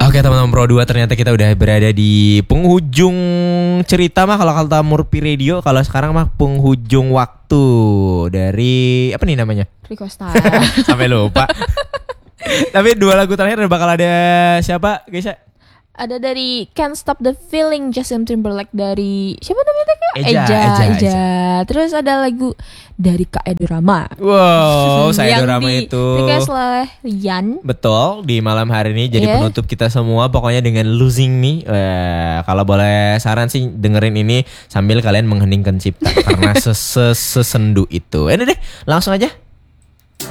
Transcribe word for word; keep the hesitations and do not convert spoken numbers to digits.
Oke teman-teman Pro dua, ternyata kita udah berada di penghujung cerita mah kalau kata Murphy Radio. Kalau sekarang mah penghujung waktu dari apa nih namanya? Request time. Sampai lupa. Tapi dua lagu terakhir bakal ada siapa guys ya? Ada dari Can't Stop the Feeling Justin Timberlake dari siapa namanya Kak? Eja, Eja, Eja, Eja. Eja. Terus ada lagu dari Kak Edorama. Wow, saya Dorama Yang itu. di request oleh Yan. Betul, di malam hari ini jadi Yeah. penutup kita semua pokoknya dengan Losing Me. Eh, kalau boleh saran sih dengerin ini sambil kalian mengheningkan cipta karena ses- sesendu itu. Ini deh, langsung aja